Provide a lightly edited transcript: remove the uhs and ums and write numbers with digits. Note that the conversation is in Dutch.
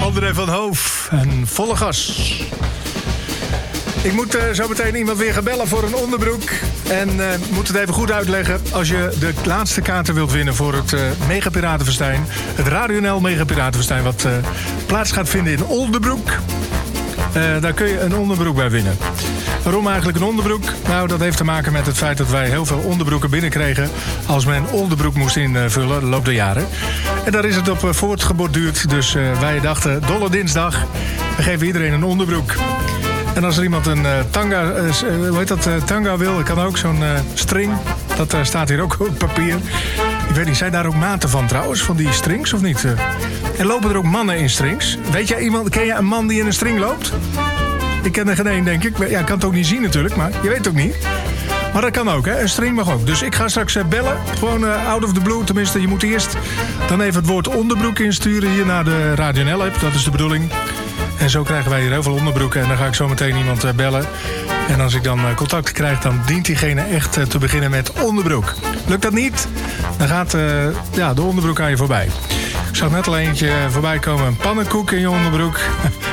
André van Hoof en volle gas. Ik moet zo meteen iemand weer gaan bellen voor een onderbroek. En moet het even goed uitleggen. Als je de laatste kaarten wilt winnen voor het Megapiratenfestijn. Het Radio NL Megapiratenfestijn wat plaats gaat vinden in Oldebroek. Daar kun je een onderbroek bij winnen. Waarom eigenlijk een onderbroek? Nou, dat heeft te maken met het feit dat wij heel veel onderbroeken binnenkregen als men een onderbroek moest invullen de loop der jaren. En daar is het op voortgeborduurd. Dus wij dachten, dolle dinsdag, we geven iedereen een onderbroek. En als er iemand een tanga wil, kan ook zo'n string. Dat staat hier ook op papier. Ik weet niet, zijn daar ook maten van trouwens, van die strings of niet? En lopen er ook mannen in strings? Ken je een man die in een string loopt? Ik ken er geen één, denk ik. Ja, ik kan het ook niet zien natuurlijk, maar je weet het ook niet. Maar dat kan ook, hè? Een string mag ook. Dus ik ga straks bellen. Gewoon out of the blue. Tenminste, je moet eerst dan even het woord onderbroek insturen hier naar de Radio NL-app. Dat is de bedoeling. En zo krijgen wij hier heel veel onderbroeken. En dan ga ik zo meteen iemand bellen. En als ik dan contact krijg, dan dient diegene echt te beginnen met onderbroek. Lukt dat niet? Dan gaat de onderbroek aan je voorbij. Ik zag net al eentje voorbij komen. Een pannenkoek in je onderbroek.